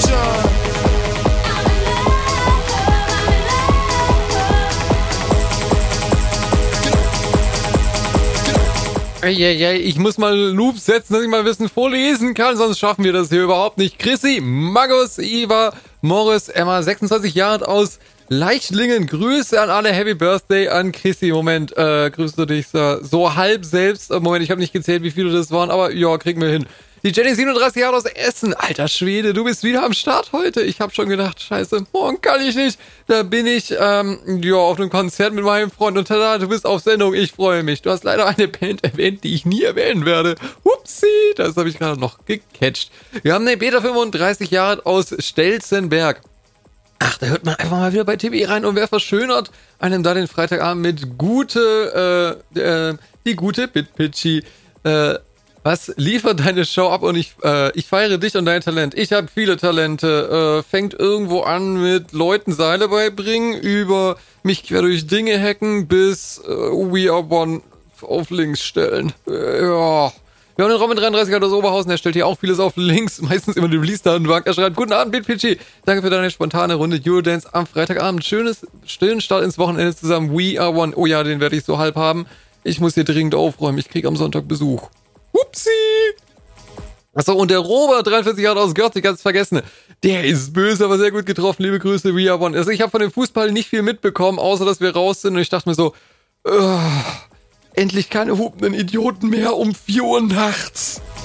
Ich muss mal Loop setzen, dass ich mal Wissen vorlesen kann, sonst schaffen wir das hier überhaupt nicht. Chrissy, Magus, Iva, Morris, Emma, 26 Jahre alt aus Leichtlingen. Grüße an alle, Happy Birthday an Chrissy. Moment, grüßt du dich so halb selbst. Moment, ich habe nicht gezählt, wie viele das waren, aber ja, kriegen wir hin. Die Jenny, 37 Jahre aus Essen. Alter Schwede, du bist wieder am Start heute. Ich habe schon gedacht, scheiße, morgen kann ich nicht. Da bin ich, auf einem Konzert mit meinem Freund und tada, du bist auf Sendung. Ich freue mich. Du hast leider eine Band erwähnt, die ich nie erwähnen werde. Upsi, das habe ich gerade noch gecatcht. Wir haben eine Beta, 35 Jahre alt aus Stelzenberg. Ach, da hört man einfach mal wieder bei TV rein und wer verschönert einem da den Freitagabend mit die gute Bitpitchy, was liefert deine Show ab und ich feiere dich und dein Talent. Ich habe viele Talente. Fängt irgendwo an mit Leuten Seile beibringen, über mich quer durch Dinge hacken, bis We Are One auf links stellen. Ja. Wir haben den Robin 33 aus Oberhausen, der stellt hier auch vieles auf links, meistens immer den Release-Datenbank. Er schreibt, guten Abend, BitPG. Danke für deine spontane Runde Eurodance am Freitagabend. Stillen Start ins Wochenende zusammen. We Are One. Oh ja, den werde ich so halb haben. Ich muss hier dringend aufräumen. Ich krieg am Sonntag Besuch. Upsi! Achso, und der Robert, 43 Jahre aus Görz, ganz vergessen. Der ist böse, aber sehr gut getroffen. Liebe Grüße, We Are One. Also ich habe von dem Fußball nicht viel mitbekommen, außer dass wir raus sind. Und ich dachte mir so, endlich keine hupenden Idioten mehr um 4 Uhr nachts.